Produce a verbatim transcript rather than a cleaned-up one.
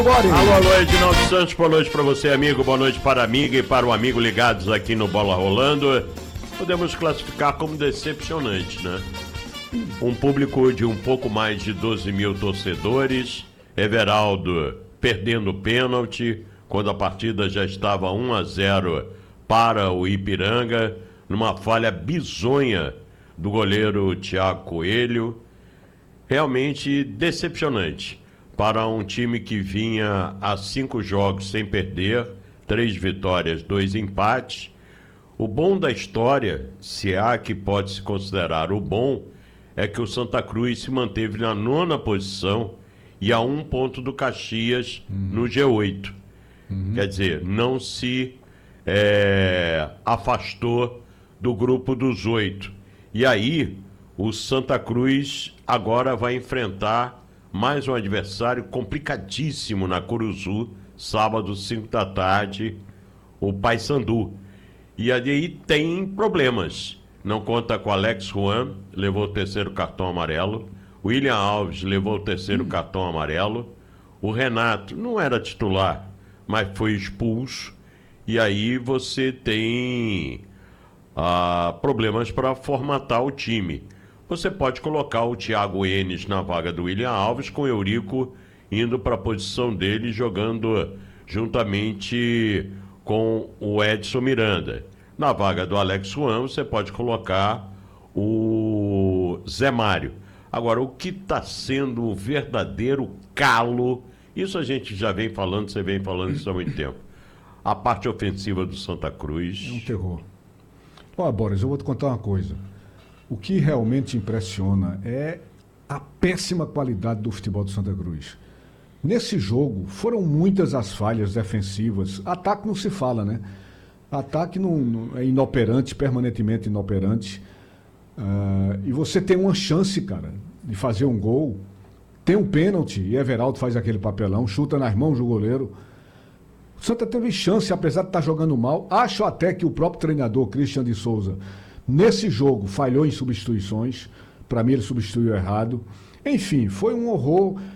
Alô, alô, Edinaldo Santos, boa noite para você, amigo, boa noite para a amiga e para o amigo ligados aqui no Bola Rolando. Podemos classificar como decepcionante, né? Um público de um pouco mais de doze mil torcedores, Everaldo perdendo pênalti, quando a partida já estava um a zero para o Ipiranga, numa falha bizonha do goleiro Thiago Coelho. Realmente decepcionante para um time que vinha a cinco jogos sem perder, três vitórias, dois empates. O bom da história, se há que pode se considerar o bom, é que o Santa Cruz se manteve na nona posição e a um ponto do Caxias uhum. no G oito. Uhum. Quer dizer, não se é, afastou do grupo dos oito. E aí, o Santa Cruz agora vai enfrentar mais um adversário complicadíssimo na Curuzu, sábado, cinco da tarde, o Paysandu. E aí tem problemas. Não conta com Alex Juan, levou o terceiro cartão amarelo. William Alves levou o terceiro hum. cartão amarelo. O Renato não era titular, mas foi expulso. E aí você tem ah, problemas para formatar o time. Você pode colocar o Thiago Enes na vaga do William Alves, com o Eurico indo para a posição dele, jogando juntamente com o Edson Miranda. Na vaga do Alex Juan, você pode colocar o Zé Mário. Agora, o que está sendo um verdadeiro calo, isso a gente já vem falando, você vem falando isso há muito tempo. A parte ofensiva do Santa Cruz... É um terror. Olha, Boris, eu vou te contar uma coisa. O que realmente impressiona é a péssima qualidade do futebol do Santa Cruz. Nesse jogo, foram muitas as falhas defensivas. Ataque não se fala, né? Ataque não, não é inoperante, permanentemente inoperante. Uh, e você tem uma chance, cara, de fazer um gol. Tem um pênalti e Everaldo faz aquele papelão, chuta nas mãos do goleiro. O Santa teve chance, apesar de estar jogando mal. Acho até que o próprio treinador, Christian de Souza, nesse jogo falhou em substituições. Para mim ele substituiu errado. Enfim, foi um horror.